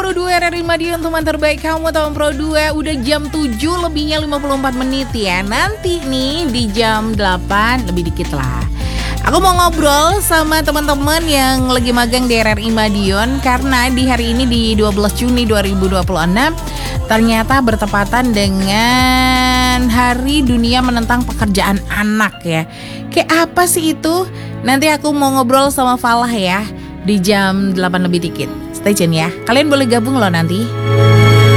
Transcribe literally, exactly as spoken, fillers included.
Pro dua R R I Madiun, teman terbaik kamu. Teman Pro dua, udah jam tujuh lebihnya lima puluh empat menit ya. Nanti nih di jam delapan lebih dikit lah, aku mau ngobrol sama teman-teman yang lagi magang di R R I Madiun. Karena di hari ini di dua belas Juni dua ribu dua puluh enam ternyata bertepatan dengan Hari Dunia Menentang Pekerjaan Anak ya. Kayak apa sih itu? Nanti aku mau ngobrol sama Falah ya di jam delapan lebih dikit. Stay tune ya. Kalian boleh gabung loh nanti.